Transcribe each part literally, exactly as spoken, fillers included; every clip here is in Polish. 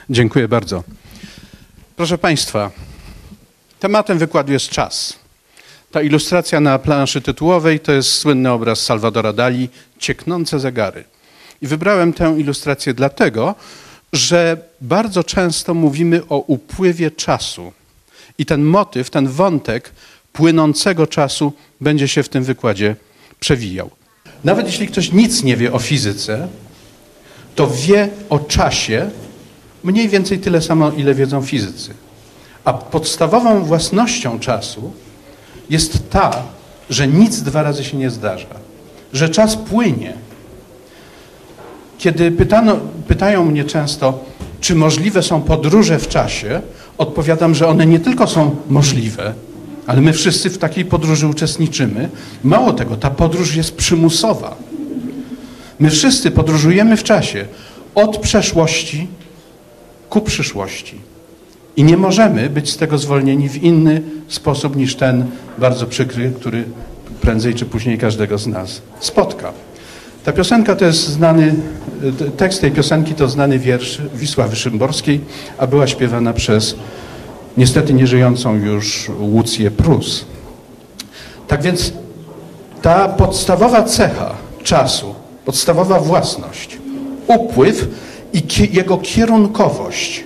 Dziękuję bardzo. Proszę Państwa, tematem wykładu jest czas. Ta ilustracja na planszy tytułowej to jest słynny obraz Salvadora Dali, Cieknące zegary. I wybrałem tę ilustrację dlatego, że bardzo często mówimy o upływie czasu. I ten motyw, ten wątek płynącego czasu będzie się w tym wykładzie przewijał. Nawet jeśli ktoś nic nie wie o fizyce, to wie o czasie mniej więcej tyle samo, ile wiedzą fizycy. A podstawową własnością czasu jest ta, że nic dwa razy się nie zdarza. Że czas płynie. Kiedy pytano, pytają mnie często, czy możliwe są podróże w czasie, odpowiadam, że one nie tylko są możliwe, ale my wszyscy w takiej podróży uczestniczymy. Mało tego, ta podróż jest przymusowa. My wszyscy podróżujemy w czasie od przeszłości ku przyszłości. I nie możemy być z tego zwolnieni w inny sposób niż ten bardzo przykry, który prędzej czy później każdego z nas spotka. Ta piosenka to jest znany, tekst tej piosenki to znany wiersz Wisławy Szymborskiej, a była śpiewana przez niestety nieżyjącą już Łucję Prus. Tak więc ta podstawowa cecha czasu, podstawowa własność, upływ i ki- jego kierunkowość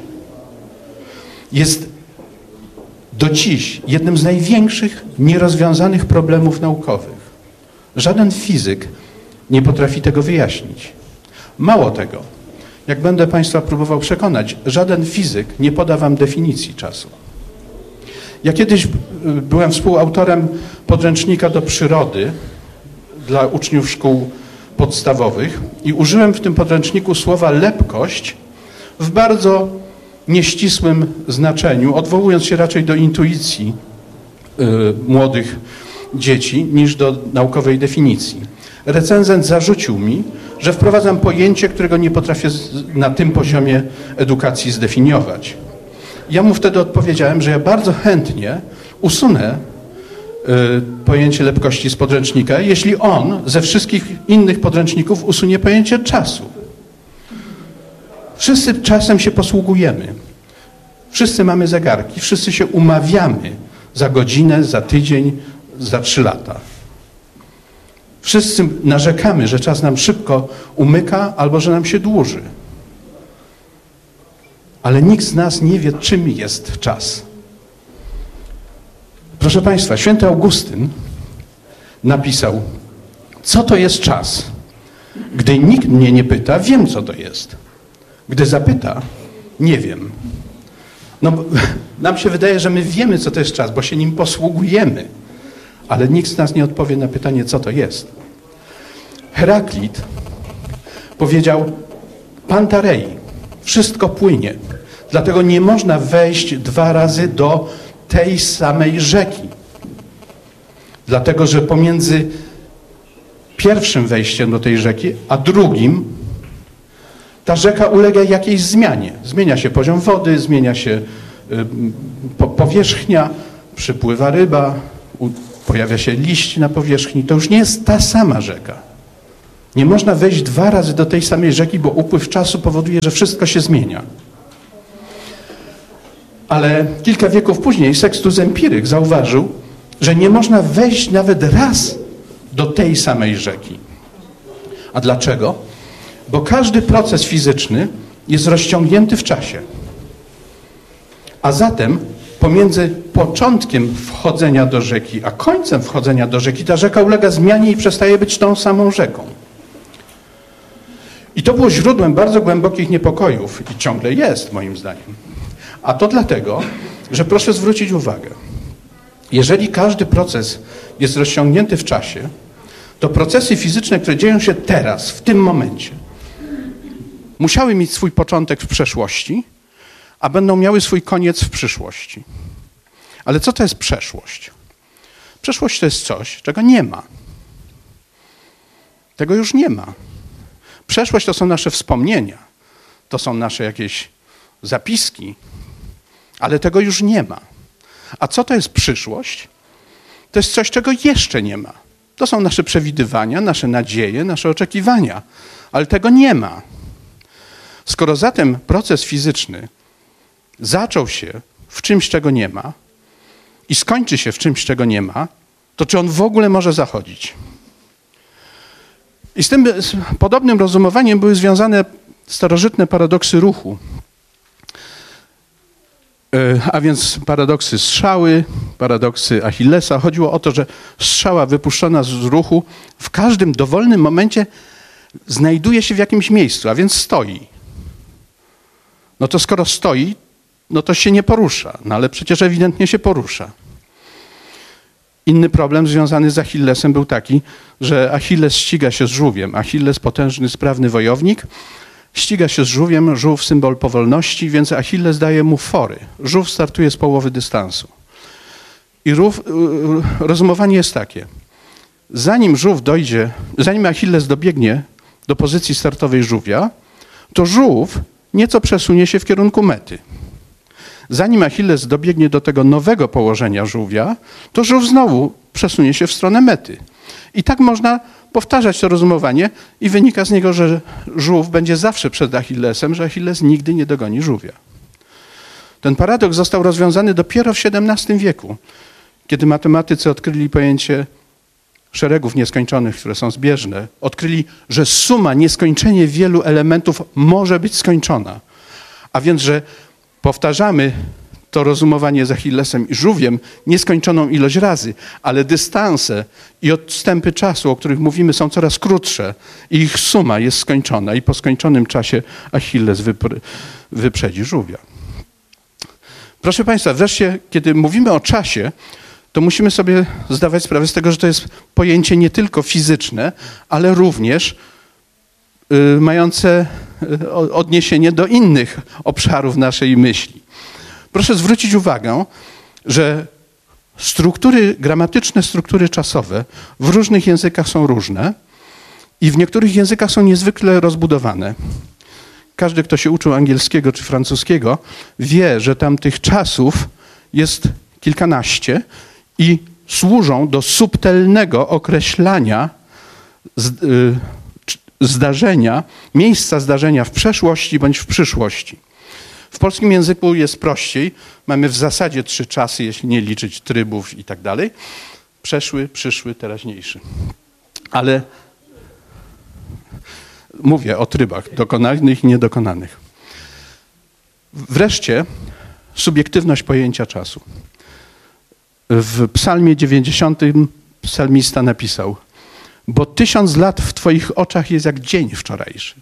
jest do dziś jednym z największych nierozwiązanych problemów naukowych. Żaden fizyk nie potrafi tego wyjaśnić. Mało tego, jak będę Państwa próbował przekonać, żaden fizyk nie poda Wam definicji czasu. Ja kiedyś byłem współautorem podręcznika do przyrody dla uczniów szkół podstawowych i użyłem w tym podręczniku słowa lepkość w bardzo nieścisłym znaczeniu, odwołując się raczej do intuicji y, młodych dzieci niż do naukowej definicji. Recenzent zarzucił mi, że wprowadzam pojęcie, którego nie potrafię z, na tym poziomie edukacji zdefiniować. Ja mu wtedy odpowiedziałem, że ja bardzo chętnie usunę y, pojęcie lepkości z podręcznika, jeśli on ze wszystkich innych podręczników usunie pojęcie czasu. Wszyscy czasem się posługujemy. Wszyscy mamy zegarki, wszyscy się umawiamy za godzinę, za tydzień, za trzy lata. Wszyscy narzekamy, że czas nam szybko umyka albo że nam się dłuży. Ale nikt z nas nie wie, czym jest czas. Proszę Państwa, święty Augustyn napisał, co to jest czas? Gdy nikt mnie nie pyta, wiem, co to jest. Gdy zapyta, nie wiem. No, nam się wydaje, że my wiemy, co to jest czas, bo się nim posługujemy. Ale nikt z nas nie odpowie na pytanie, co to jest. Heraklit powiedział, Pantarei, wszystko płynie. Dlatego nie można wejść dwa razy do tej samej rzeki. Dlatego, że pomiędzy pierwszym wejściem do tej rzeki, a drugim ta rzeka ulega jakiejś zmianie. Zmienia się poziom wody, zmienia się y, po, powierzchnia, przypływa ryba, u, pojawia się liść na powierzchni. To już nie jest ta sama rzeka. Nie można wejść dwa razy do tej samej rzeki, bo upływ czasu powoduje, że wszystko się zmienia. Ale kilka wieków później Sextus Empiryk zauważył, że nie można wejść nawet raz do tej samej rzeki. A dlaczego? Bo każdy proces fizyczny jest rozciągnięty w czasie. A zatem pomiędzy początkiem wchodzenia do rzeki, a końcem wchodzenia do rzeki, ta rzeka ulega zmianie i przestaje być tą samą rzeką. I to było źródłem bardzo głębokich niepokojów i ciągle jest, moim zdaniem. A to dlatego, że proszę zwrócić uwagę, jeżeli każdy proces jest rozciągnięty w czasie, to procesy fizyczne, które dzieją się teraz, w tym momencie, musiały mieć swój początek w przeszłości, a będą miały swój koniec w przyszłości. Ale co to jest przeszłość? Przeszłość to jest coś, czego nie ma. Tego już nie ma. Przeszłość to są nasze wspomnienia, to są nasze jakieś zapiski, ale tego już nie ma. A co to jest przyszłość? To jest coś, czego jeszcze nie ma. To są nasze przewidywania, nasze nadzieje, nasze oczekiwania, ale tego nie ma. Skoro zatem proces fizyczny zaczął się w czymś, czego nie ma i skończy się w czymś, czego nie ma, to czy on w ogóle może zachodzić? I z tym z podobnym rozumowaniem były związane starożytne paradoksy ruchu. A więc paradoksy strzały, paradoksy Achillesa. Chodziło o to, że strzała wypuszczona z ruchu w każdym dowolnym momencie znajduje się w jakimś miejscu, a więc stoi. No to skoro stoi, no to się nie porusza, no ale przecież ewidentnie się porusza. Inny problem związany z Achillesem był taki, że Achilles ściga się z żółwiem. Achilles, potężny, sprawny wojownik, ściga się z żółwiem, żółw symbol powolności, więc Achilles daje mu fory. Żółw startuje z połowy dystansu. I rów, rozumowanie jest takie. Zanim żółw dojdzie, zanim Achilles dobiegnie do pozycji startowej żółwia, to żółw nieco przesunie się w kierunku mety. Zanim Achilles dobiegnie do tego nowego położenia żółwia, to żółw znowu przesunie się w stronę mety. I tak można powtarzać to rozumowanie i wynika z niego, że żółw będzie zawsze przed Achillesem, że Achilles nigdy nie dogoni żółwia. Ten paradoks został rozwiązany dopiero w siedemnastym wieku, kiedy matematycy odkryli pojęcie szeregów nieskończonych, które są zbieżne. Odkryli, że suma nieskończenie wielu elementów może być skończona. A więc, że powtarzamy to rozumowanie z Achillesem i żółwiem nieskończoną ilość razy, ale dystanse i odstępy czasu, o których mówimy, są coraz krótsze i ich suma jest skończona i po skończonym czasie Achilles wypr- wyprzedzi żółwia. Proszę Państwa, wreszcie, kiedy mówimy o czasie, to musimy sobie zdawać sprawę z tego, że to jest pojęcie nie tylko fizyczne, ale również y, mające y, odniesienie do innych obszarów naszej myśli. Proszę zwrócić uwagę, że struktury gramatyczne, struktury czasowe w różnych językach są różne i w niektórych językach są niezwykle rozbudowane. Każdy, kto się uczył angielskiego czy francuskiego, wie, że tam tych czasów jest kilkanaście i służą do subtelnego określania zdarzenia, miejsca zdarzenia w przeszłości bądź w przyszłości. W polskim języku jest prościej. Mamy w zasadzie trzy czasy, jeśli nie liczyć trybów i tak dalej. Przeszły, przyszły, teraźniejszy. Ale mówię o trybach dokonanych i niedokonanych. Wreszcie subiektywność pojęcia czasu. W psalmie dziewięćdziesiątym psalmista napisał: bo tysiąc lat w Twoich oczach jest jak dzień wczorajszy.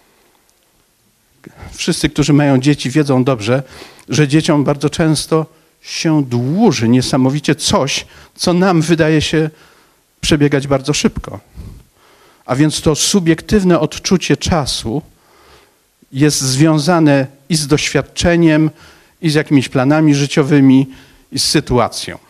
Wszyscy, którzy mają dzieci, wiedzą dobrze, że dzieciom bardzo często się dłuży niesamowicie coś, co nam wydaje się przebiegać bardzo szybko. A więc to subiektywne odczucie czasu jest związane i z doświadczeniem, i z jakimiś planami życiowymi, i z sytuacją.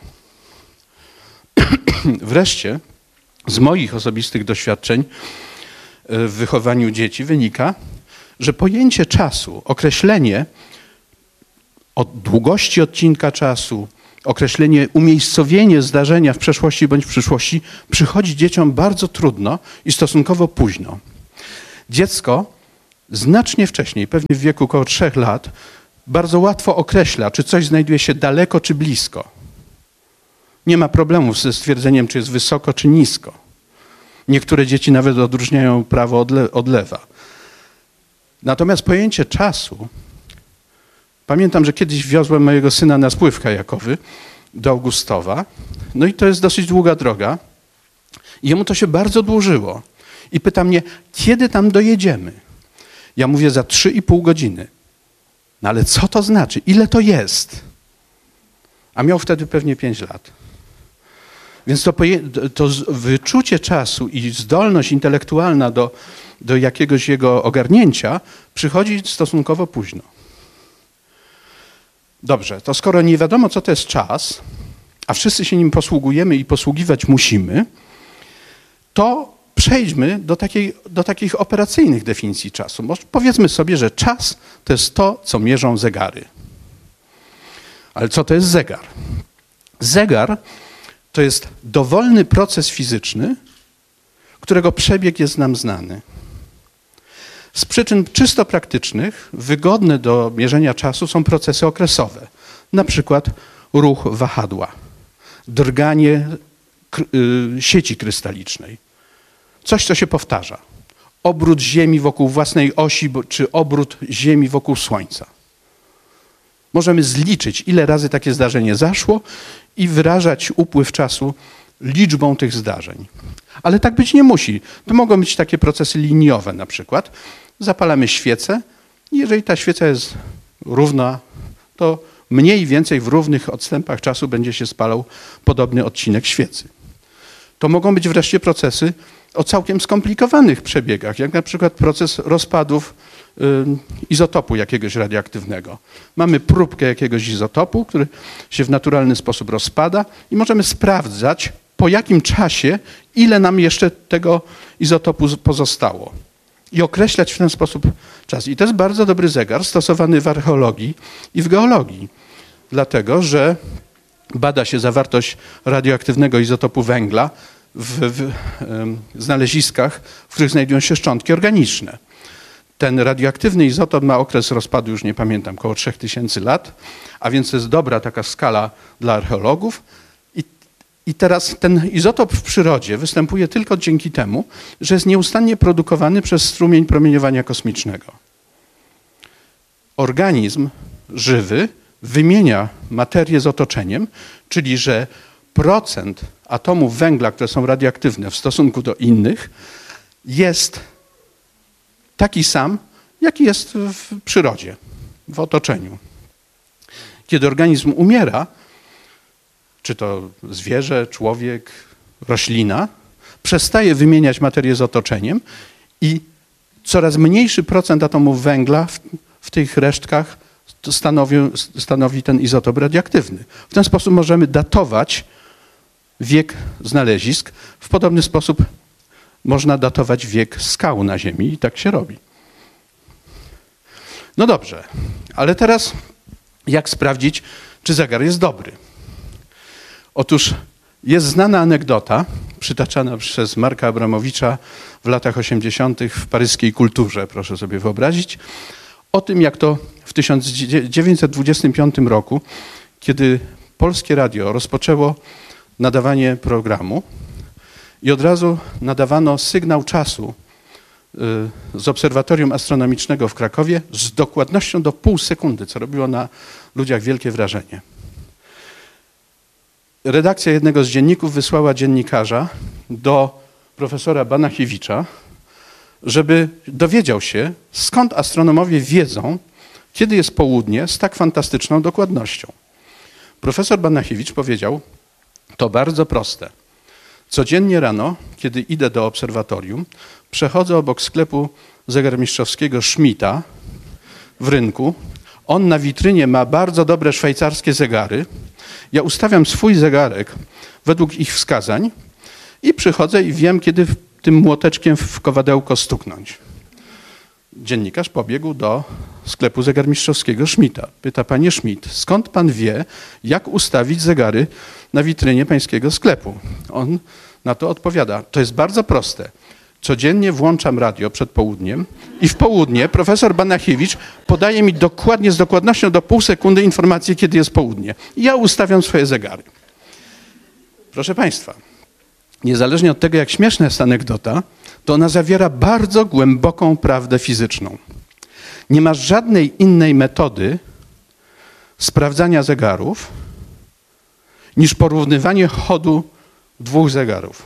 Wreszcie z moich osobistych doświadczeń w wychowaniu dzieci wynika, że pojęcie czasu, określenie od długości odcinka czasu, określenie, umiejscowienie zdarzenia w przeszłości bądź w przyszłości przychodzi dzieciom bardzo trudno i stosunkowo późno. Dziecko znacznie wcześniej, pewnie w wieku około trzech lat, bardzo łatwo określa, czy coś znajduje się daleko, czy blisko. Nie ma problemów ze stwierdzeniem, czy jest wysoko, czy nisko. Niektóre dzieci nawet odróżniają prawo od, le- od lewa. Natomiast pojęcie czasu, pamiętam, że kiedyś wiozłem mojego syna na spływ kajakowy do Augustowa, no i to jest dosyć długa droga. I jemu to się bardzo dłużyło. I pyta mnie, kiedy tam dojedziemy? Ja mówię, za trzy i pół godziny. No ale co to znaczy? Ile to jest? A miał wtedy pewnie pięć lat. Więc to, poje- to wyczucie czasu i zdolność intelektualna do, do jakiegoś jego ogarnięcia przychodzi stosunkowo późno. Dobrze, to skoro nie wiadomo, co to jest czas, a wszyscy się nim posługujemy i posługiwać musimy, to przejdźmy do, takiej, do takich operacyjnych definicji czasu. Może powiedzmy sobie, że czas to jest to, co mierzą zegary. Ale co to jest zegar? Zegar to jest dowolny proces fizyczny, którego przebieg jest nam znany. Z przyczyn czysto praktycznych, wygodne do mierzenia czasu są procesy okresowe, na przykład ruch wahadła, drganie sieci krystalicznej. Coś, co się powtarza. Obrót Ziemi wokół własnej osi, czy obrót Ziemi wokół Słońca. Możemy zliczyć, ile razy takie zdarzenie zaszło i wyrażać upływ czasu liczbą tych zdarzeń. Ale tak być nie musi. To mogą być takie procesy liniowe na przykład. Zapalamy świecę i jeżeli ta świeca jest równa, to mniej więcej w równych odstępach czasu będzie się spalał podobny odcinek świecy. To mogą być wreszcie procesy o całkiem skomplikowanych przebiegach, jak na przykład proces rozpadów y, izotopu jakiegoś radioaktywnego. Mamy próbkę jakiegoś izotopu, który się w naturalny sposób rozpada i możemy sprawdzać, po jakim czasie, ile nam jeszcze tego izotopu pozostało. I określać w ten sposób czas. I to jest bardzo dobry zegar stosowany w archeologii i w geologii, dlatego że bada się zawartość radioaktywnego izotopu węgla w, w w znaleziskach, w których znajdują się szczątki organiczne. Ten radioaktywny izotop ma okres rozpadu, już nie pamiętam, około trzech tysięcy lat, a więc to jest dobra taka skala dla archeologów. I, I teraz ten izotop w przyrodzie występuje tylko dzięki temu, że jest nieustannie produkowany przez strumień promieniowania kosmicznego. Organizm żywy wymienia materię z otoczeniem, czyli że procent atomów węgla, które są radioaktywne w stosunku do innych, jest taki sam, jaki jest w przyrodzie, w otoczeniu. Kiedy organizm umiera, czy to zwierzę, człowiek, roślina, przestaje wymieniać materię z otoczeniem i coraz mniejszy procent atomów węgla w, w tych resztkach stanowi, stanowi ten izotop radioaktywny. W ten sposób możemy datować wiek znalezisk. W podobny sposób można datować wiek skał na Ziemi i tak się robi. No dobrze, ale teraz jak sprawdzić, czy zegar jest dobry? Otóż jest znana anegdota, przytaczana przez Marka Abramowicza w latach osiemdziesiątych w paryskiej Kulturze, proszę sobie wyobrazić, o tym, jak to w tysiąc dziewięćset dwudziestym piątym roku, kiedy Polskie Radio rozpoczęło nadawanie programu i od razu nadawano sygnał czasu z obserwatorium astronomicznego w Krakowie z dokładnością do pół sekundy, co robiło na ludziach wielkie wrażenie. Redakcja jednego z dzienników wysłała dziennikarza do profesora Banachiewicza, żeby dowiedział się, skąd astronomowie wiedzą, kiedy jest południe z tak fantastyczną dokładnością. Profesor Banachiewicz powiedział, to bardzo proste. Codziennie rano, kiedy idę do obserwatorium, przechodzę obok sklepu zegarmistrzowskiego Schmidta w rynku. On na witrynie ma bardzo dobre szwajcarskie zegary. Ja ustawiam swój zegarek według ich wskazań i przychodzę i wiem, kiedy tym młoteczkiem w kowadełko stuknąć. Dziennikarz pobiegł do sklepu zegarmistrzowskiego Schmidta. Pyta, panie Schmidt, skąd pan wie, jak ustawić zegary na witrynie pańskiego sklepu? On na to odpowiada, to jest bardzo proste. Codziennie włączam radio przed południem i w południe profesor Banachiewicz podaje mi dokładnie, z dokładnością do pół sekundy informację, kiedy jest południe. I ja ustawiam swoje zegary. Proszę państwa, niezależnie od tego, jak śmieszna jest anegdota, to ona zawiera bardzo głęboką prawdę fizyczną. Nie ma żadnej innej metody sprawdzania zegarów niż porównywanie chodu dwóch zegarów.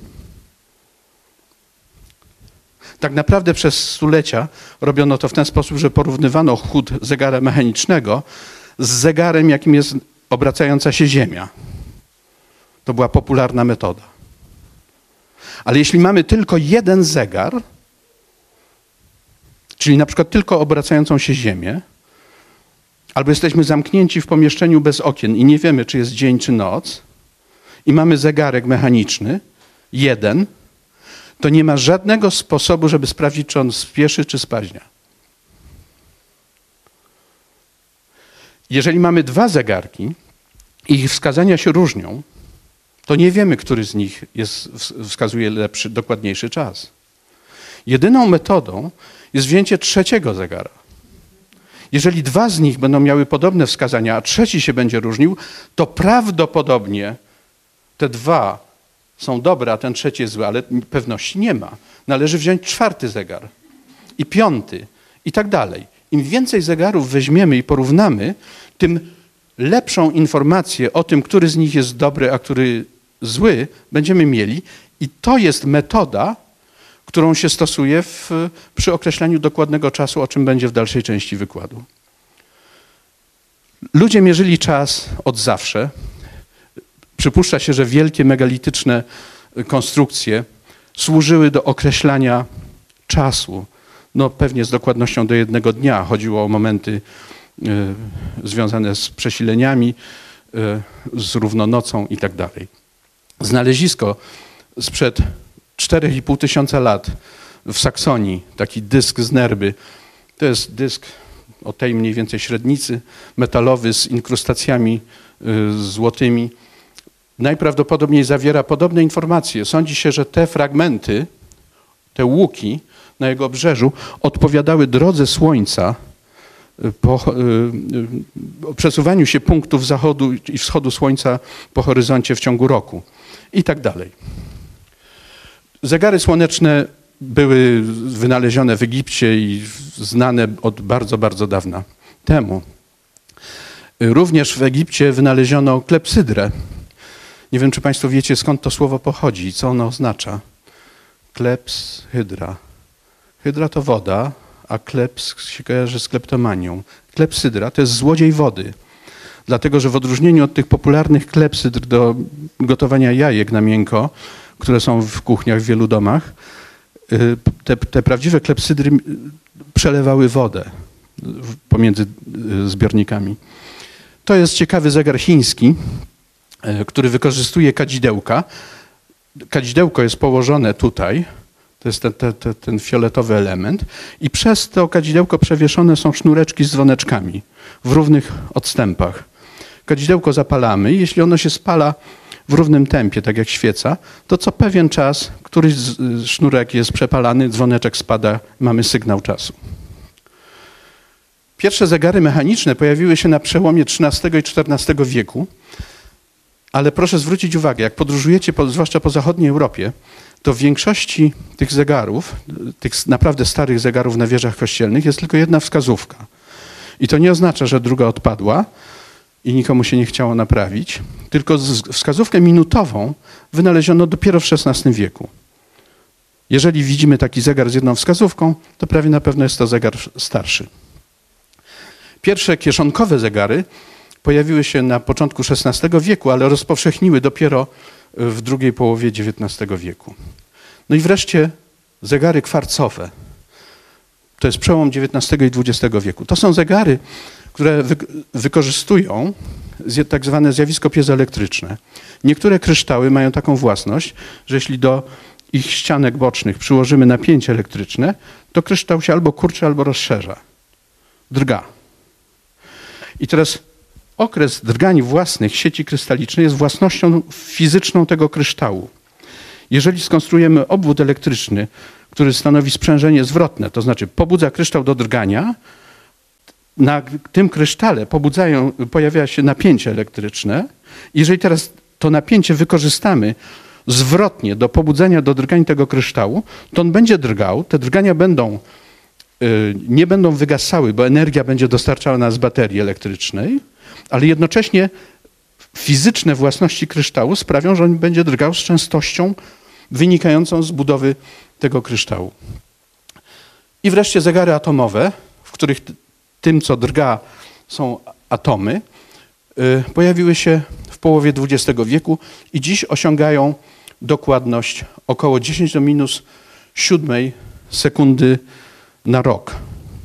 Tak naprawdę przez stulecia robiono to w ten sposób, że porównywano chód zegara mechanicznego z zegarem, jakim jest obracająca się Ziemia. To była popularna metoda. Ale jeśli mamy tylko jeden zegar, czyli na przykład tylko obracającą się Ziemię, albo jesteśmy zamknięci w pomieszczeniu bez okien i nie wiemy, czy jest dzień, czy noc, i mamy zegarek mechaniczny, jeden, to nie ma żadnego sposobu, żeby sprawdzić, czy on spieszy, czy spaźnia. Jeżeli mamy dwa zegarki i ich wskazania się różnią, to nie wiemy, który z nich jest, wskazuje lepszy, dokładniejszy czas. Jedyną metodą jest wzięcie trzeciego zegara. Jeżeli dwa z nich będą miały podobne wskazania, a trzeci się będzie różnił, to prawdopodobnie te dwa są dobre, a ten trzeci jest zły, ale pewności nie ma. Należy wziąć czwarty zegar i piąty i tak dalej. Im więcej zegarów weźmiemy i porównamy, tym lepszą informację o tym, który z nich jest dobry, a który zły, będziemy mieli. I to jest metoda, którą się stosuje w, przy określaniu dokładnego czasu, o czym będzie w dalszej części wykładu. Ludzie mierzyli czas od zawsze. Przypuszcza się, że wielkie megalityczne konstrukcje służyły do określania czasu. No pewnie z dokładnością do jednego dnia. Chodziło o momenty y, związane z przesileniami, y, z równonocą i tak dalej. Znalezisko sprzed czterech i pół tysiąca lat w Saksonii, taki dysk z Nerby, to jest dysk o tej mniej więcej średnicy, metalowy z inkrustacjami y, złotymi. Najprawdopodobniej zawiera podobne informacje. Sądzi się, że te fragmenty, te łuki na jego obrzeżu odpowiadały drodze Słońca po y, przesuwaniu się punktów zachodu i wschodu Słońca po horyzoncie w ciągu roku i tak dalej. Zegary słoneczne były wynalezione w Egipcie i znane od bardzo, bardzo dawna temu. Również w Egipcie wynaleziono klepsydrę. Nie wiem, czy Państwo wiecie, skąd to słowo pochodzi i co ono oznacza. Kleps, hydra. Hydra to woda, a kleps się kojarzy z kleptomanią. Klepsydra to jest złodziej wody. Dlatego, że w odróżnieniu od tych popularnych klepsydr do gotowania jajek na miękko, które są w kuchniach w wielu domach, te, te prawdziwe klepsydry przelewały wodę pomiędzy zbiornikami. To jest ciekawy zegar chiński, który wykorzystuje kadzidełka. Kadzidełko jest położone tutaj, to jest ten, ten, ten fioletowy element i przez to kadzidełko przewieszone są sznureczki z dzwoneczkami w równych odstępach. Kadzidełko zapalamy i jeśli ono się spala w równym tempie, tak jak świeca, to co pewien czas któryś z sznurek jest przepalany, dzwoneczek spada, mamy sygnał czasu. Pierwsze zegary mechaniczne pojawiły się na przełomie trzynastego i czternastego wieku, ale proszę zwrócić uwagę, jak podróżujecie, po, zwłaszcza po zachodniej Europie, to w większości tych zegarów, tych naprawdę starych zegarów na wieżach kościelnych jest tylko jedna wskazówka. I to nie oznacza, że druga odpadła i nikomu się nie chciało naprawić, tylko wskazówkę minutową wynaleziono dopiero w szesnastym wieku. Jeżeli widzimy taki zegar z jedną wskazówką, to prawie na pewno jest to zegar starszy. Pierwsze kieszonkowe zegary pojawiły się na początku szesnastego wieku, ale rozpowszechniły dopiero w drugiej połowie dziewiętnastego wieku. No i wreszcie zegary kwarcowe. To jest przełom dziewiętnastego i dwudziestego wieku. To są zegary, które wy wykorzystują tak zwane zjawisko piezoelektryczne. Niektóre kryształy mają taką własność, że jeśli do ich ścianek bocznych przyłożymy napięcie elektryczne, to kryształ się albo kurczy, albo rozszerza. Drga. I teraz okres drgań własnych sieci krystalicznej jest własnością fizyczną tego kryształu. Jeżeli skonstruujemy obwód elektryczny, który stanowi sprzężenie zwrotne, to znaczy pobudza kryształ do drgania, na tym krysztale pobudzają, pojawia się napięcie elektryczne. Jeżeli teraz to napięcie wykorzystamy zwrotnie do pobudzenia do drgań tego kryształu, to on będzie drgał, te drgania będą, yy, nie będą wygasały, bo energia będzie dostarczana z baterii elektrycznej, ale jednocześnie fizyczne własności kryształu sprawią, że on będzie drgał z częstością wynikającą z budowy tego kryształu. I wreszcie zegary atomowe, w których tym, co drga, są atomy, yy, pojawiły się w połowie dwudziestego wieku i dziś osiągają dokładność około dziesięć do minus siódmej sekundy na rok.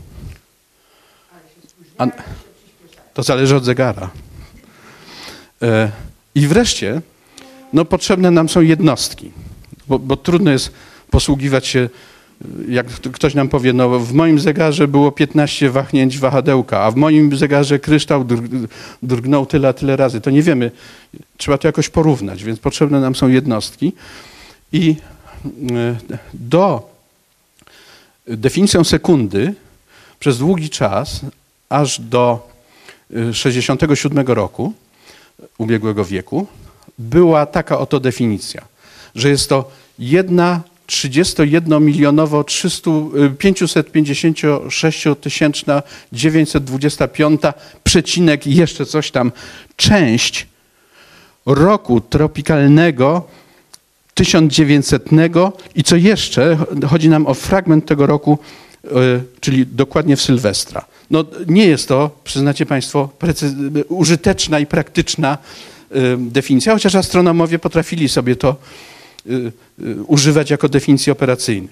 A, to zależy od zegara. Yy, I wreszcie no, potrzebne nam są jednostki, bo, bo trudno jest posługiwać się, jak ktoś nam powie, no w moim zegarze było piętnaście wahnięć wahadełka, a w moim zegarze kryształ drgnął tyle, tyle razy. To nie wiemy, trzeba to jakoś porównać, więc potrzebne nam są jednostki. I do Definicją sekundy przez długi czas, aż do sześćdziesiątego siódmego roku ubiegłego wieku, była taka oto definicja, że jest to jedna trzydziestojednomilionowo pięćset pięćdziesiąt sześć tysięczna dziewięćset dwadzieścia pięć przecinek i jeszcze coś tam część roku tropikalnego tysiąc dziewięćsetnego i co jeszcze, chodzi nam o fragment tego roku, czyli dokładnie w Sylwestra. No nie jest to, przyznacie Państwo, precy- użyteczna i praktyczna definicja, chociaż astronomowie potrafili sobie to używać jako definicji operacyjnej.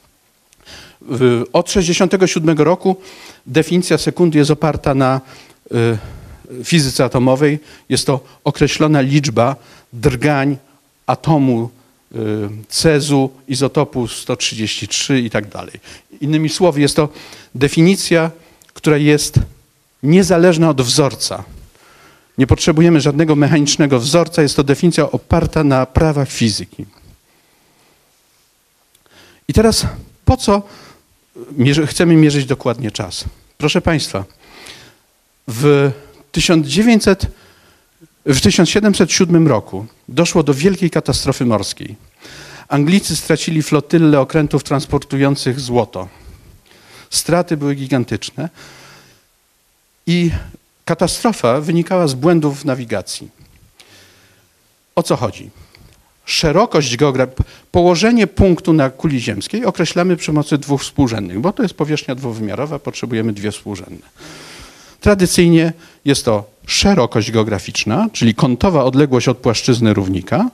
Od sześćdziesiątego siódmego roku definicja sekundy jest oparta na fizyce atomowej. Jest to określona liczba drgań atomu cezu, izotopu sto trzydzieści trzy i tak dalej. Innymi słowy, jest to definicja, która jest niezależna od wzorca. Nie potrzebujemy żadnego mechanicznego wzorca, jest to definicja oparta na prawach fizyki. I teraz po co mierzy, chcemy mierzyć dokładnie czas? Proszę Państwa, w, tysiąc dziewięćset, w tysiąc siedemset siódmym roku doszło do wielkiej katastrofy morskiej. Anglicy stracili flotylę okrętów transportujących złoto. Straty były gigantyczne i katastrofa wynikała z błędów w nawigacji. O co chodzi? Szerokość geograficzna, położenie punktu na kuli ziemskiej określamy przy pomocy dwóch współrzędnych, bo to jest powierzchnia dwuwymiarowa, potrzebujemy dwie współrzędne. Tradycyjnie jest to szerokość geograficzna, czyli kątowa odległość od płaszczyzny równika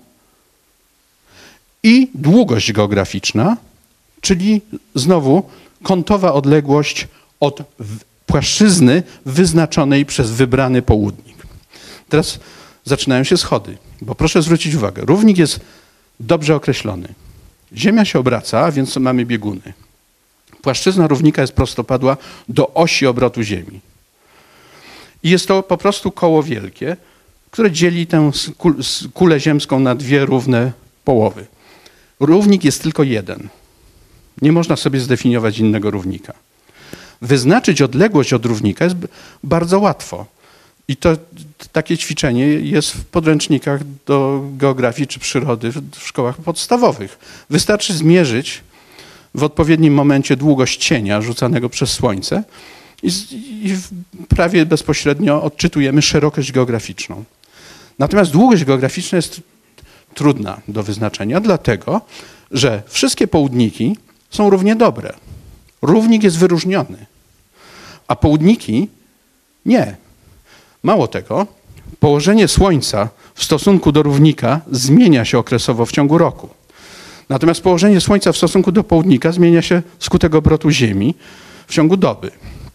i długość geograficzna, czyli znowu kątowa odległość od płaszczyzny wyznaczonej przez wybrany południk. Teraz zaczynają się schody, bo proszę zwrócić uwagę, równik jest dobrze określony. Ziemia się obraca, a więc mamy bieguny. Płaszczyzna równika jest prostopadła do osi obrotu Ziemi. I jest to po prostu koło wielkie, które dzieli tę kulę ziemską na dwie równe połowy. Równik jest tylko jeden. Nie można sobie zdefiniować innego równika. Wyznaczyć odległość od równika jest bardzo łatwo. I to takie ćwiczenie jest w podręcznikach do geografii czy przyrody w szkołach podstawowych. Wystarczy zmierzyć w odpowiednim momencie długość cienia rzucanego przez słońce i, i prawie bezpośrednio odczytujemy szerokość geograficzną. Natomiast długość geograficzna jest trudna do wyznaczenia, dlatego że wszystkie południki są równie dobre. Równik jest wyróżniony, a południki nie. Mało tego, położenie Słońca w stosunku do równika zmienia się okresowo w ciągu roku. Natomiast położenie Słońca w stosunku do południka zmienia się wskutek obrotu Ziemi w ciągu doby.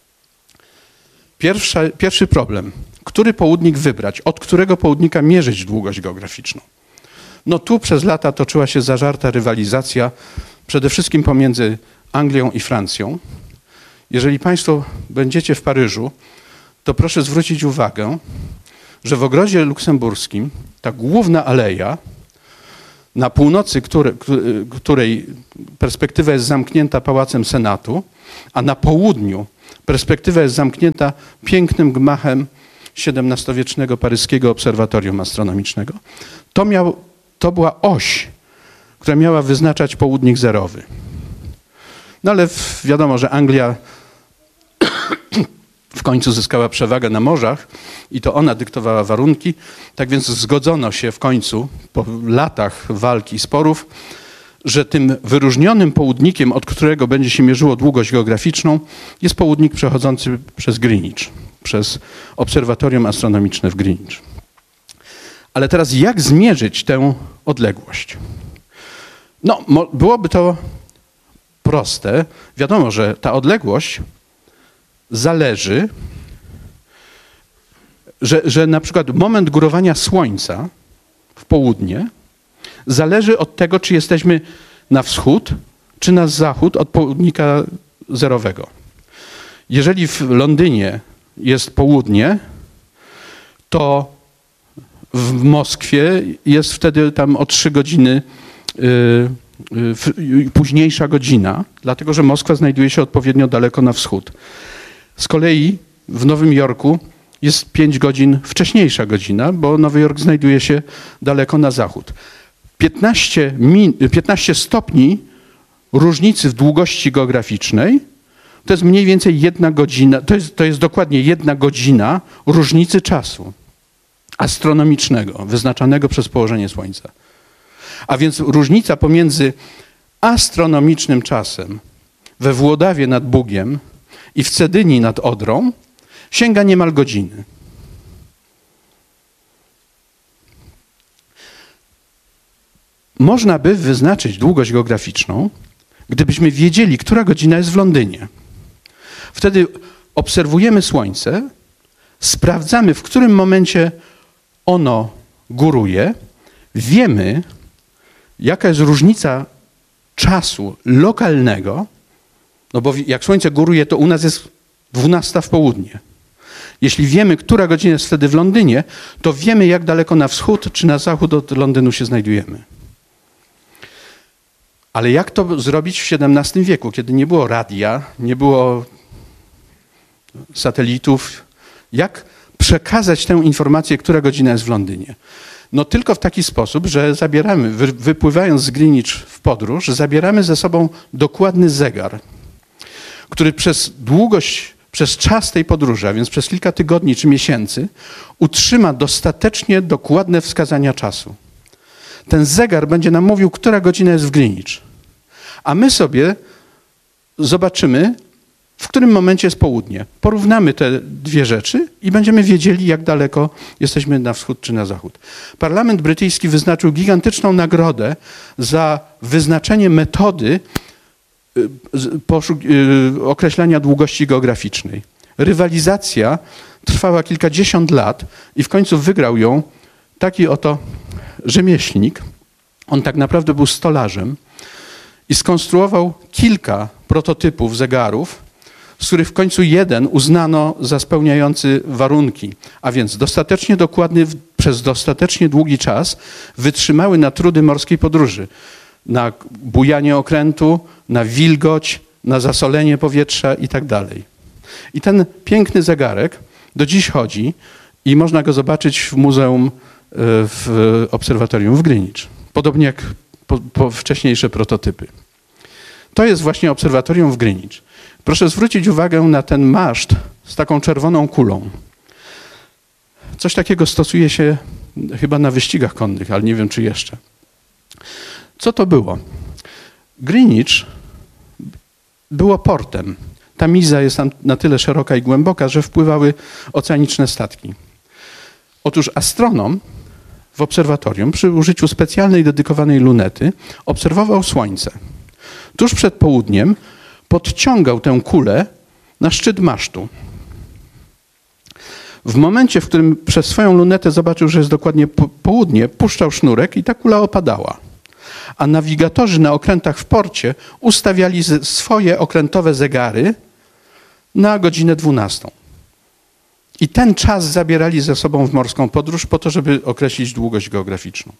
Pierwsza, pierwszy problem. Który południk wybrać? Od którego południka mierzyć długość geograficzną? No tu przez lata toczyła się zażarta rywalizacja, przede wszystkim pomiędzy Anglią i Francją. Jeżeli Państwo będziecie w Paryżu, to proszę zwrócić uwagę, że w ogrodzie luksemburskim ta główna aleja, na północy której, której perspektywa jest zamknięta Pałacem Senatu, a na południu perspektywa jest zamknięta pięknym gmachem siedemnastowiecznego paryskiego obserwatorium astronomicznego, to, miał, to była oś, która miała wyznaczać południk zerowy. No ale wiadomo, że Anglia w końcu zyskała przewagę na morzach i to ona dyktowała warunki, tak więc zgodzono się w końcu po latach walki i sporów, że tym wyróżnionym południkiem, od którego będzie się mierzyło długość geograficzną, jest południk przechodzący przez Greenwich, przez obserwatorium astronomiczne w Greenwich. Ale teraz jak zmierzyć tę odległość? No, byłoby to proste. Wiadomo, że ta odległość zależy, że, że na przykład moment górowania Słońca w południe zależy od tego, czy jesteśmy na wschód, czy na zachód od południka zerowego. Jeżeli w Londynie jest południe, to w Moskwie jest wtedy tam o trzy godziny późniejsza godzina, dlatego że Moskwa znajduje się odpowiednio daleko na wschód. Z kolei w Nowym Jorku jest pięć godzin wcześniejsza godzina, bo Nowy Jork znajduje się daleko na zachód. piętnaście, min, piętnaście stopni różnicy w długości geograficznej to jest mniej więcej jedna godzina, to jest, to jest dokładnie jedna godzina różnicy czasu astronomicznego, wyznaczanego przez położenie Słońca. A więc różnica pomiędzy astronomicznym czasem we Włodawie nad Bugiem i w Cedynii nad Odrą sięga niemal godziny. Można by wyznaczyć długość geograficzną, gdybyśmy wiedzieli, która godzina jest w Londynie. Wtedy obserwujemy Słońce, sprawdzamy, w którym momencie ono góruje, wiemy, jaka jest różnica czasu lokalnego, no bo jak Słońce góruje, to u nas jest dwunasta w południe. Jeśli wiemy, która godzina jest wtedy w Londynie, to wiemy, jak daleko na wschód czy na zachód od Londynu się znajdujemy. Ale jak to zrobić w siedemnastym wieku, kiedy nie było radia, nie było satelitów? Jak przekazać tę informację, która godzina jest w Londynie? No tylko w taki sposób, że zabieramy, wypływając z Greenwich w podróż, zabieramy ze sobą dokładny zegar, który przez długość, przez czas tej podróży, a więc przez kilka tygodni czy miesięcy, utrzyma dostatecznie dokładne wskazania czasu. Ten zegar będzie nam mówił, która godzina jest w Greenwich. A my sobie zobaczymy, w którym momencie jest południe. Porównamy te dwie rzeczy i będziemy wiedzieli, jak daleko jesteśmy na wschód czy na zachód. Parlament brytyjski wyznaczył gigantyczną nagrodę za wyznaczenie metody określania długości geograficznej. Rywalizacja trwała kilkadziesiąt lat i w końcu wygrał ją taki oto rzemieślnik. On tak naprawdę był stolarzem i skonstruował kilka prototypów zegarów, z których w końcu jeden uznano za spełniający warunki, a więc dostatecznie dokładny przez dostatecznie długi czas wytrzymały na trudy morskiej podróży, na bujanie okrętu, na wilgoć, na zasolenie powietrza i tak dalej. I ten piękny zegarek do dziś chodzi i można go zobaczyć w muzeum w obserwatorium w Greenwich, podobnie jak po, po wcześniejsze prototypy. To jest właśnie obserwatorium w Greenwich. Proszę zwrócić uwagę na ten maszt z taką czerwoną kulą. Coś takiego stosuje się chyba na wyścigach konnych, ale nie wiem, czy jeszcze. Co to było? Greenwich było portem. Tamiza jest tam na tyle szeroka i głęboka, że wpływały oceaniczne statki. Otóż astronom w obserwatorium przy użyciu specjalnej dedykowanej lunety obserwował Słońce. Tuż przed południem podciągał tę kulę na szczyt masztu. W momencie, w którym przez swoją lunetę zobaczył, że jest dokładnie południe, puszczał sznurek i ta kula opadała. A nawigatorzy na okrętach w porcie ustawiali swoje okrętowe zegary na godzinę dwunastą. I ten czas zabierali ze sobą w morską podróż po to, żeby określić długość geograficzną.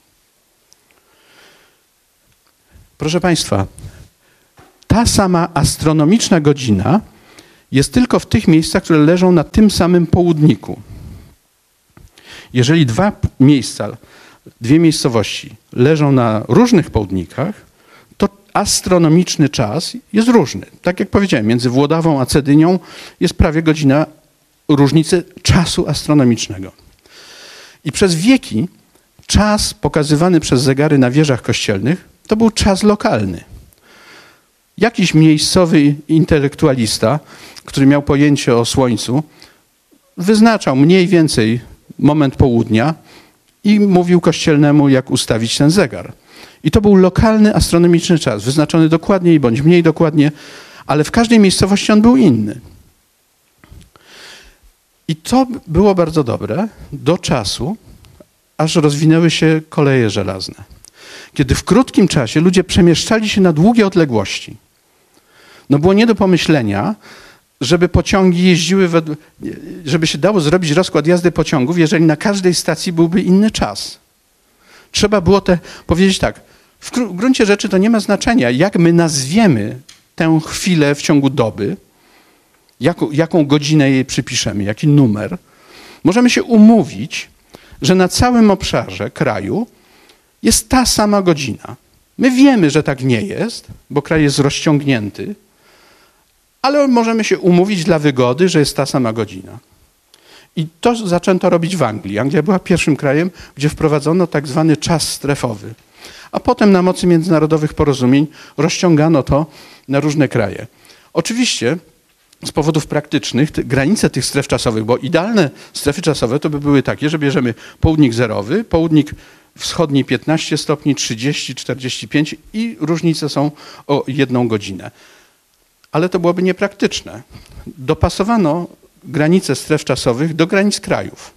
Proszę Państwa, ta sama astronomiczna godzina jest tylko w tych miejscach, które leżą na tym samym południku. Jeżeli dwa miejsca, dwie miejscowości leżą na różnych południkach, to astronomiczny czas jest różny. Tak jak powiedziałem, między Włodawą a Cedynią jest prawie godzina różnicy czasu astronomicznego. I przez wieki czas pokazywany przez zegary na wieżach kościelnych to był czas lokalny. Jakiś miejscowy intelektualista, który miał pojęcie o Słońcu, wyznaczał mniej więcej moment południa i mówił kościelnemu, jak ustawić ten zegar. I to był lokalny astronomiczny czas, wyznaczony dokładniej bądź mniej dokładnie, ale w każdej miejscowości on był inny. I to było bardzo dobre do czasu, aż rozwinęły się koleje żelazne. Kiedy w krótkim czasie ludzie przemieszczali się na długie odległości. No było nie do pomyślenia, żeby pociągi jeździły, żeby się dało zrobić rozkład jazdy pociągów, jeżeli na każdej stacji byłby inny czas. Trzeba było te, powiedzieć tak, W gruncie rzeczy to nie ma znaczenia, jak my nazwiemy tę chwilę w ciągu doby, jaką, jaką godzinę jej przypiszemy, jaki numer. Możemy się umówić, że na całym obszarze kraju jest ta sama godzina. My wiemy, że tak nie jest, bo kraj jest rozciągnięty, ale możemy się umówić dla wygody, że jest ta sama godzina. I to zaczęto robić w Anglii. Anglia była pierwszym krajem, gdzie wprowadzono tak zwany czas strefowy. A potem na mocy międzynarodowych porozumień rozciągano to na różne kraje. Oczywiście z powodów praktycznych te granice tych stref czasowych, bo idealne strefy czasowe to by były takie, że bierzemy południk zerowy, południk wschodni piętnaście stopni, trzydzieści, czterdzieści pięć i różnice są o jedną godzinę. Ale to byłoby niepraktyczne. Dopasowano granice stref czasowych do granic krajów.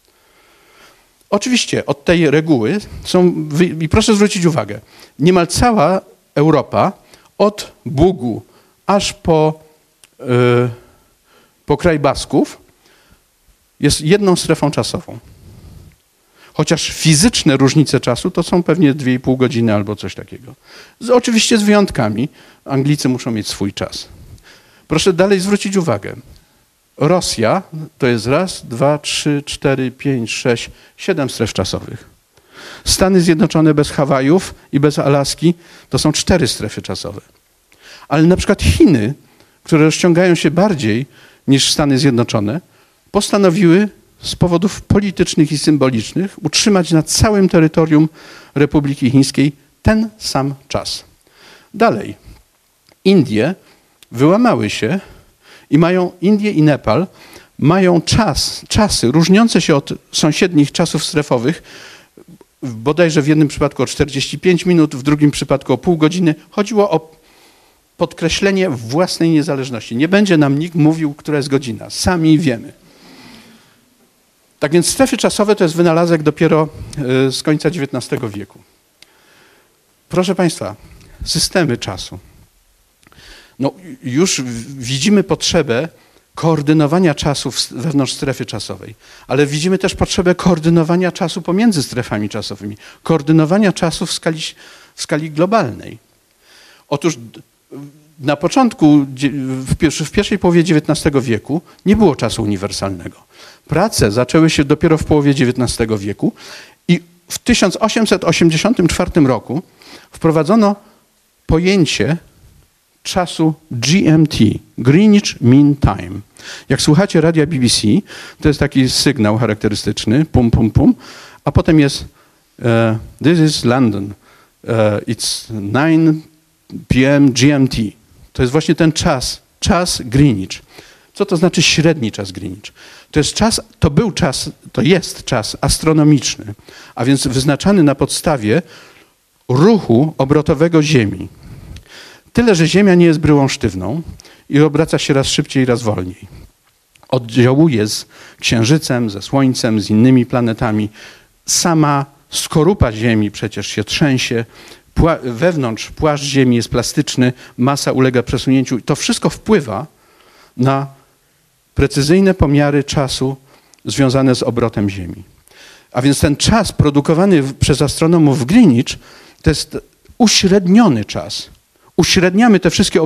Oczywiście od tej reguły są, i proszę zwrócić uwagę, niemal cała Europa od Bugu aż po, yy, po kraj Basków jest jedną strefą czasową. Chociaż fizyczne różnice czasu to są pewnie dwie i pół godziny albo coś takiego. Z, oczywiście z wyjątkami. Anglicy muszą mieć swój czas. Proszę dalej zwrócić uwagę. Rosja to jest raz, dwa, trzy, cztery, pięć, sześć, siedem stref czasowych. Stany Zjednoczone bez Hawajów i bez Alaski to są cztery strefy czasowe. Ale na przykład Chiny, które rozciągają się bardziej niż Stany Zjednoczone, postanowiły z powodów politycznych i symbolicznych utrzymać na całym terytorium Republiki Chińskiej ten sam czas. Dalej, Indie wyłamały się i mają, Indie i Nepal mają czas, czasy różniące się od sąsiednich czasów strefowych, bodajże w jednym przypadku o czterdzieści pięć minut, w drugim przypadku o pół godziny. Chodziło o podkreślenie własnej niezależności. Nie będzie nam nikt mówił, która jest godzina. Sami wiemy. Tak więc strefy czasowe to jest wynalazek dopiero z końca dziewiętnastego wieku. Proszę Państwa, systemy czasu. No, już widzimy potrzebę koordynowania czasu wewnątrz strefy czasowej, ale widzimy też potrzebę koordynowania czasu pomiędzy strefami czasowymi, koordynowania czasu w skali, w skali globalnej. Otóż na początku, w, pierwszy, w pierwszej połowie dziewiętnastego wieku nie było czasu uniwersalnego. Prace zaczęły się dopiero w połowie dziewiętnastego wieku i w tysiąc osiemset osiemdziesiątym czwartym roku wprowadzono pojęcie czasu G M T, Greenwich Mean Time. Jak słuchacie radia B B C, to jest taki sygnał charakterystyczny, pum, pum, pum, a potem jest uh, this is London, uh, it's nine p m G M T. To jest właśnie ten czas, czas Greenwich. Co to znaczy średni czas Greenwich? To jest czas, to był czas, to jest czas astronomiczny, a więc wyznaczany na podstawie ruchu obrotowego Ziemi. Tyle, że Ziemia nie jest bryłą sztywną i obraca się raz szybciej, raz wolniej. Oddziałuje z Księżycem, ze Słońcem, z innymi planetami. Sama skorupa Ziemi przecież się trzęsie. Pła- wewnątrz płaszcz Ziemi jest plastyczny, masa ulega przesunięciu. To wszystko wpływa na precyzyjne pomiary czasu związane z obrotem Ziemi. A więc ten czas produkowany przez astronomów w Greenwich to jest uśredniony czas. Uśredniamy te wszystkie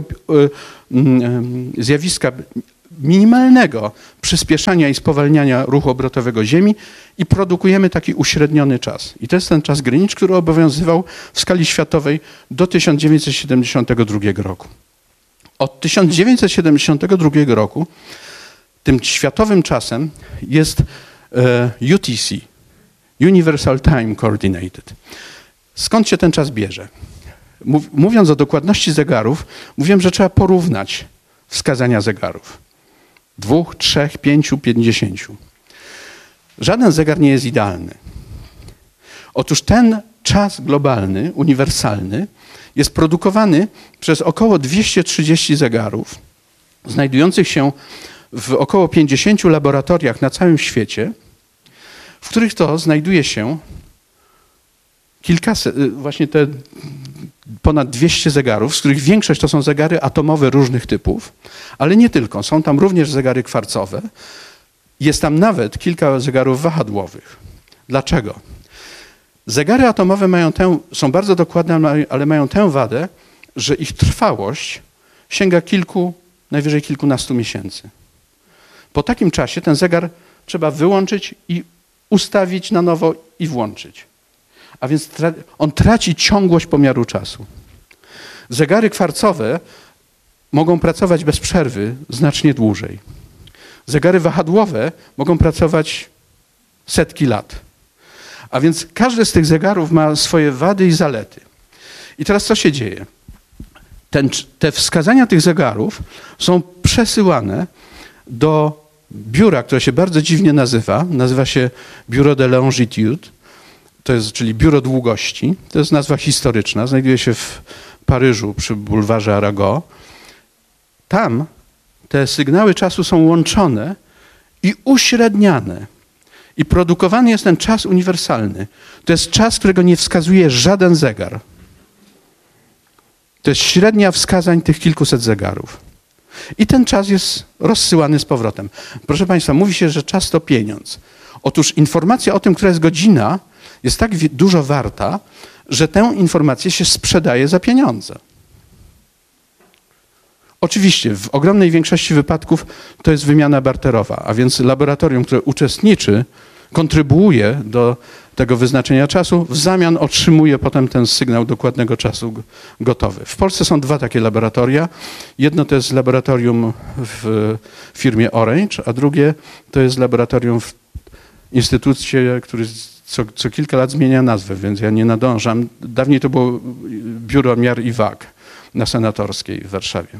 zjawiska minimalnego przyspieszania i spowalniania ruchu obrotowego Ziemi i produkujemy taki uśredniony czas. I to jest ten czas Greenwich, który obowiązywał w skali światowej do tysiąc dziewięćset siedemdziesiątego drugiego roku. Od tysiąc dziewięćset siedemdziesiątego drugiego roku tym światowym czasem jest U T C, Universal Time Coordinated. Skąd się ten czas bierze? Mówiąc o dokładności zegarów, mówiłem, że trzeba porównać wskazania zegarów. Dwóch, trzech, pięciu, pięćdziesięciu. Żaden zegar nie jest idealny. Otóż ten czas globalny, uniwersalny, jest produkowany przez około dwieście trzydzieści zegarów, znajdujących się w około pięćdziesięciu laboratoriach na całym świecie, w których to znajduje się kilkaset, właśnie te ponad dwieście zegarów, z których większość to są zegary atomowe różnych typów, ale nie tylko. Są tam również zegary kwarcowe. Jest tam nawet kilka zegarów wahadłowych. Dlaczego? Zegary atomowe mają tę, są bardzo dokładne, ale mają tę wadę, że ich trwałość sięga kilku, najwyżej kilkunastu miesięcy. Po takim czasie ten zegar trzeba wyłączyć i ustawić na nowo i włączyć. A więc tra- on traci ciągłość pomiaru czasu. Zegary kwarcowe mogą pracować bez przerwy znacznie dłużej. Zegary wahadłowe mogą pracować setki lat. A więc każdy z tych zegarów ma swoje wady i zalety. I teraz co się dzieje? Ten, te wskazania tych zegarów są przesyłane do biura, które się bardzo dziwnie nazywa. Nazywa się Bureau de Longitude, to jest, czyli Biuro Długości. To jest nazwa historyczna. Znajduje się w Paryżu przy bulwarze Arago. Tam te sygnały czasu są łączone i uśredniane. I produkowany jest ten czas uniwersalny. To jest czas, którego nie wskazuje żaden zegar. To jest średnia wskazań tych kilkuset zegarów. I ten czas jest rozsyłany z powrotem. Proszę Państwa, mówi się, że czas to pieniądz. Otóż informacja o tym, która jest godzina, jest tak dużo warta, że tę informację się sprzedaje za pieniądze. Oczywiście w ogromnej większości wypadków to jest wymiana barterowa, a więc laboratorium, które uczestniczy, kontrybuuje do tego wyznaczenia czasu, w zamian otrzymuje potem ten sygnał dokładnego czasu gotowy. W Polsce są dwa takie laboratoria. Jedno to jest laboratorium w firmie Orange, a drugie to jest laboratorium w instytucie, który co, co kilka lat zmienia nazwę, więc ja nie nadążam. Dawniej to było Biuro Miar i Wag na Senatorskiej w Warszawie.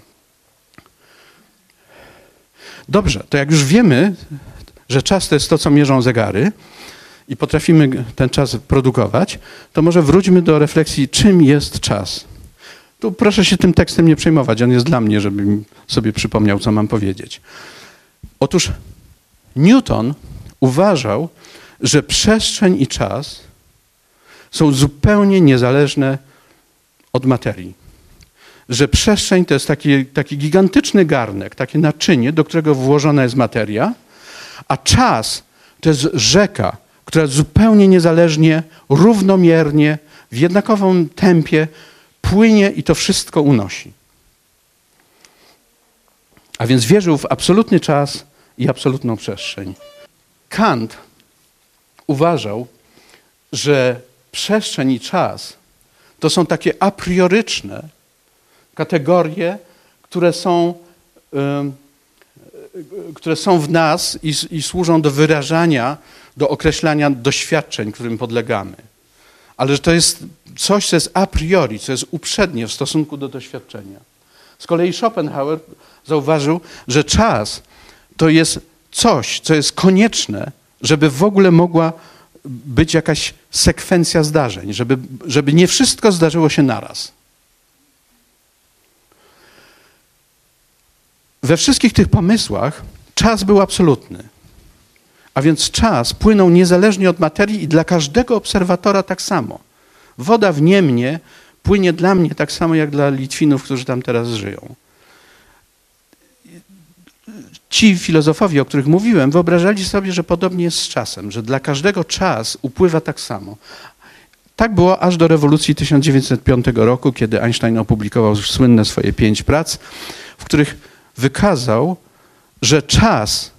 Dobrze, to jak już wiemy, że czas to jest to, co mierzą zegary i potrafimy ten czas produkować, to może wróćmy do refleksji, czym jest czas. Tu proszę się tym tekstem nie przejmować, on jest dla mnie, żebym sobie przypomniał, co mam powiedzieć. Otóż Newton uważał, że przestrzeń i czas są zupełnie niezależne od materii. Że przestrzeń to jest taki, taki gigantyczny garnek, takie naczynie, do którego włożona jest materia, a czas to jest rzeka, która zupełnie niezależnie, równomiernie, w jednakowym tempie płynie i to wszystko unosi. A więc wierzył w absolutny czas i absolutną przestrzeń. Kant uważał, że przestrzeń i czas to są takie aprioryczne kategorie, które są, y, które są w nas i, i służą do wyrażania, do określania doświadczeń, którym podlegamy. Ale że to jest coś, co jest a priori, co jest uprzednie w stosunku do doświadczenia. Z kolei Schopenhauer zauważył, że czas to jest coś, co jest konieczne, żeby w ogóle mogła być jakaś sekwencja zdarzeń, żeby, żeby nie wszystko zdarzyło się naraz. We wszystkich tych pomysłach czas był absolutny. A więc czas płynął niezależnie od materii i dla każdego obserwatora tak samo. Woda w Niemnie płynie dla mnie tak samo jak dla Litwinów, którzy tam teraz żyją. Ci filozofowie, o których mówiłem, wyobrażali sobie, że podobnie jest z czasem, że dla każdego czas upływa tak samo. Tak było aż do rewolucji tysiąc dziewięćset piątego roku, kiedy Einstein opublikował słynne swoje pięć prac, w których wykazał, że czas